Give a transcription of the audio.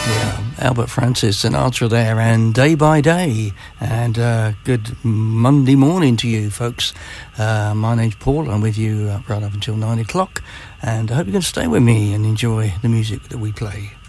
Albert Francis Sinatra there, and Day by Day, and good Monday morning to you folks. My name's Paul. I'm with you right up until 9 o'clock, and I hope you're going to stay with me and enjoy the music that we play.